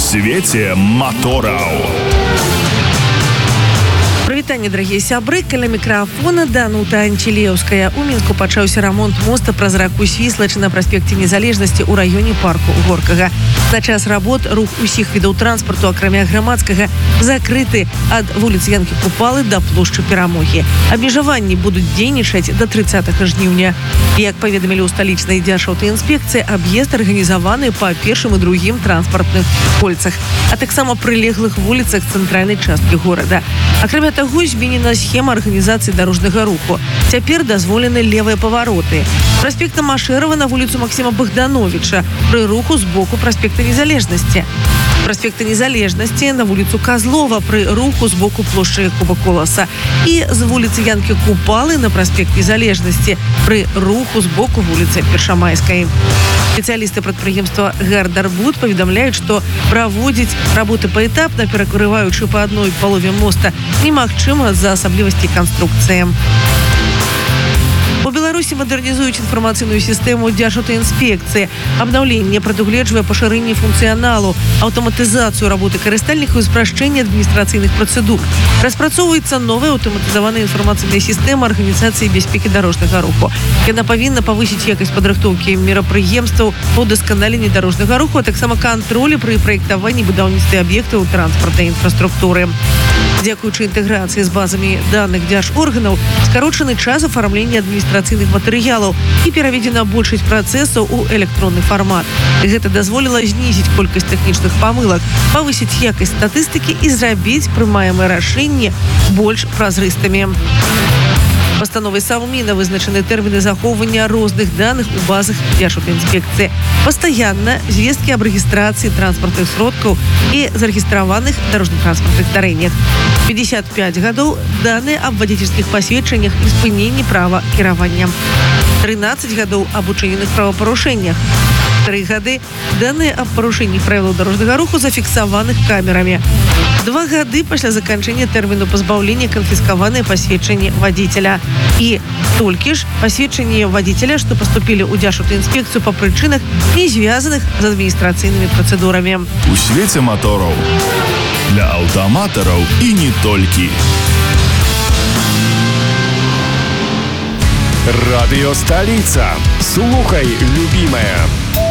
свеце мотораў. Прывітанне, дарагія сябры, каля мікрафона Данута Анчелеўская. У Мінску пачаўся рамонт моста праз раку Свіслач на праспекце Незалежнасці ў раёне парку Горкага. На час работ рух усіх відаў транспарту, акрамя грамадскага, закрыты ад вуліцы Янкі Купалы да плошчы Перамогі. Абмежаванні будуць дзейнічаць да 30 жніўня. Як паведамілі ў сталічнай дзяржаўтаінспекцыі, аб'езд арганізаваны па першым і другім транспартных кольцах, а таксама прылеглых вуліцах цэнтральнай часткі горада. Акрамя таго, зменена схема арганізацыі дарожнага руху. Цяпер дазволены левыя павароты. Праспекта Машэрава на вуліцу Максіма Богдановича пры руху з боку праспекта Незалежнасці. Праспекта Незалежнасці на вуліцу Козлова пры руху з боку плошчы Якуба Коласа. І з вуліцы Янкі Купалы на праспект Незалежнасці пры руху з боку вуліцы Першамайскай. Спецыялісты прадпрыемства «Гардарбуд» паведамляюць, што праводзіць работы паэтапна, перакрываючы па адной палове моста, немагчыма з-за асаблівасцей канструкцыі. У Беларусі мадэрнізуюць інфармацыйную сістэму дзяржаўтаінспекцыі. Абнаўленне прадугледжвае пашырэнне функцыяналу, аўтаматызацыю работы карыстальнікаў і спрашчэнне адміністрацыйных працэдур. Распрацоўваецца новая аўтаматызаваная інфармацыйная сістэма арганізацыі бяспекі дарожнага руху. Яна павінна павысіць якасць падрыхтоўкі мерапрыемстваў па ўдасканаленні дарожнага руху, а таксама кантролю пры праектаванні будаўніцтва аб'ектаў транспартнай інфраструктуры. Дзякуючы інтэграцыі з базамі даных дзяржорганаў скарочаны час афармлення адміністрацыйных матэрыялаў і пераведзена большасць працэсаў у электронны фармат. Гэта дазволіла знізіць колькасць тэхнічных памылак, павысіць якасць статыстыкі і зрабіць прымаемыя рашэнні больш празрыстымі. Пастановай Саўміна вызначаны тэрміны захоўвання розных даных у базах дзяржаўтаінспекцыі. Пастаянна звесткі аб рэгістрацыі транспартных сродкаў і зарэгістраваных дарожна-транспартных дарэннях. 55 гадоў даныя аб вадзіцельскіх пасведчаннях і спыненні права кіравання. 13 гадоў аб учыненых правапарушэннях. 3 гады даныя аб парушэнні правілаў дарожнага руху зафіксаваных камерамі. 2 гады пасля заканчэння тэрміну пазбаўлення канфіскаваныя пасведчанні вадзіцеля. І толькі ж пасведчанні вадзіцеля, што паступілі ў дзяржаўтаінспекцыю па прычынах, не звязаных з адміністрацыйнымі працэдурамі. У свеце мотораў. Для аўтаматараў і не толькі. Радыё Сталіца. Слухай, любімая.